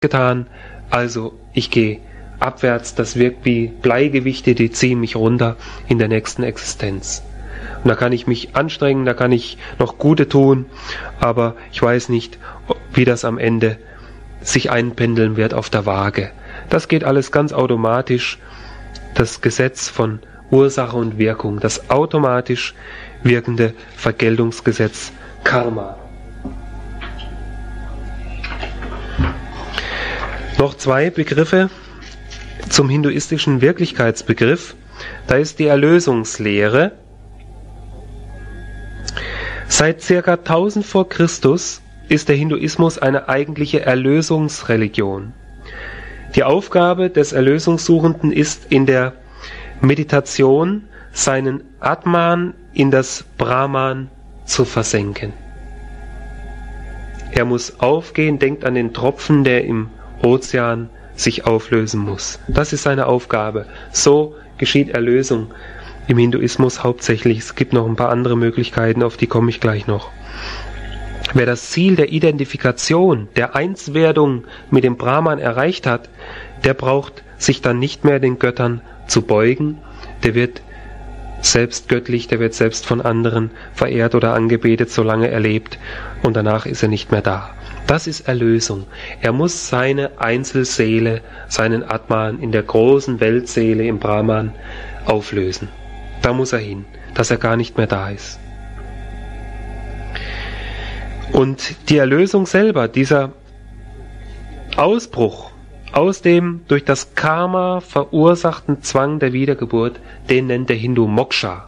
getan, also ich gehe abwärts, das wirkt wie Bleigewichte, die ziehen mich runter in der nächsten Existenz. Und da kann ich mich anstrengen, da kann ich noch Gute tun, aber ich weiß nicht, wie das am Ende sich einpendeln wird auf der Waage. Das geht alles ganz automatisch, das Gesetz von Ursache und Wirkung, das automatisch wirkende Vergeltungsgesetz Karma. Noch zwei Begriffe zum hinduistischen Wirklichkeitsbegriff. Da ist die Erlösungslehre. Seit ca. 1000 vor Christus ist der Hinduismus eine eigentliche Erlösungsreligion. Die Aufgabe des Erlösungssuchenden ist in der Meditation, seinen Atman in das Brahman zu versenken. Er muss aufgehen, denkt an den Tropfen, der im Ozean sich auflösen muss. Das ist seine Aufgabe. So geschieht Erlösung im Hinduismus hauptsächlich. Es gibt noch ein paar andere Möglichkeiten, auf die komme ich gleich noch. Wer das Ziel der Identifikation, der Einswerdung mit dem Brahman erreicht hat, der braucht sich dann nicht mehr den Göttern zu beugen. Der wird selbst göttlich, der wird selbst von anderen verehrt oder angebetet, solange er lebt, und danach ist er nicht mehr da. Das ist Erlösung. Er muss seine Einzelseele, seinen Atman in der großen Weltseele im Brahman auflösen. Da muss er hin, dass er gar nicht mehr da ist. Und die Erlösung selber, dieser Ausbruch aus dem durch das Karma verursachten Zwang der Wiedergeburt, den nennt der Hindu Moksha.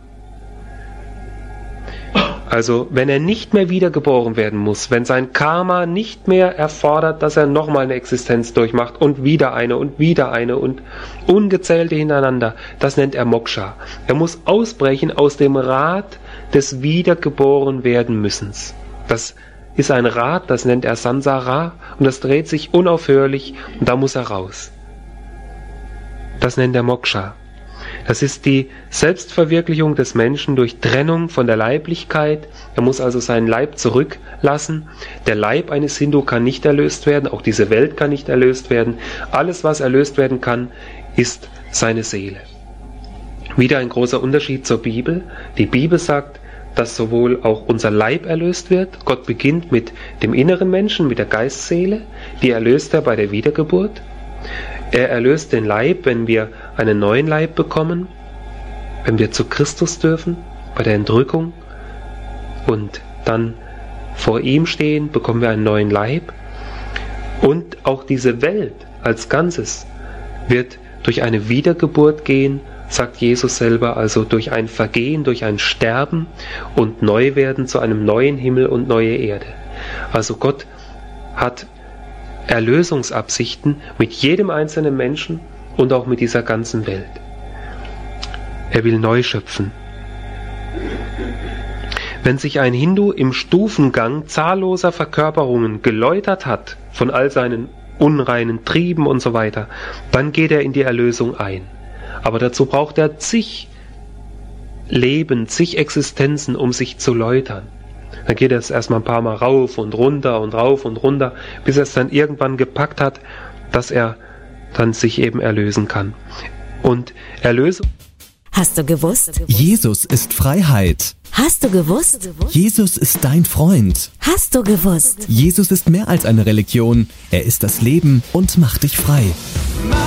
Also wenn er nicht mehr wiedergeboren werden muss, wenn sein Karma nicht mehr erfordert, dass er nochmal eine Existenz durchmacht und wieder eine und ungezählte hintereinander, das nennt er Moksha. Er muss ausbrechen aus dem Rad des Wiedergeborenwerdenmüssens. Das ist ein Rad, das nennt er Sansara, und das dreht sich unaufhörlich und da muss er raus. Das nennt er Moksha. Das ist die Selbstverwirklichung des Menschen durch Trennung von der Leiblichkeit. Er muss also seinen Leib zurücklassen. Der Leib eines Hindu kann nicht erlöst werden, auch diese Welt kann nicht erlöst werden. Alles, was erlöst werden kann, ist seine Seele. Wieder ein großer Unterschied zur Bibel. Die Bibel sagt, dass sowohl auch unser Leib erlöst wird. Gott beginnt mit dem inneren Menschen, mit der Geistseele. Die erlöst er bei der Wiedergeburt. Er erlöst den Leib, wenn wir einen neuen Leib bekommen, wenn wir zu Christus dürfen, bei der Entrückung und dann vor ihm stehen, bekommen wir einen neuen Leib. Und auch diese Welt als Ganzes wird durch eine Wiedergeburt gehen, sagt Jesus selber, also durch ein Vergehen, durch ein Sterben und Neuwerden zu einem neuen Himmel und neue Erde. Also Gott hat Erlösungsabsichten mit jedem einzelnen Menschen und auch mit dieser ganzen Welt. Er will neu schöpfen. Wenn sich ein Hindu im Stufengang zahlloser Verkörperungen geläutert hat von all seinen unreinen Trieben und so weiter, dann geht er in die Erlösung ein. Aber dazu braucht er zig Leben, zig Existenzen, um sich zu läutern. Dann geht er es erstmal ein paar Mal rauf und runter und rauf und runter, bis er es dann irgendwann gepackt hat, dass er dann sich eben erlösen kann. Und Erlösung... Hast du gewusst? Jesus ist Freiheit. Hast du gewusst? Jesus ist dein Freund. Hast du gewusst? Jesus ist mehr als eine Religion. Er ist das Leben und macht dich frei.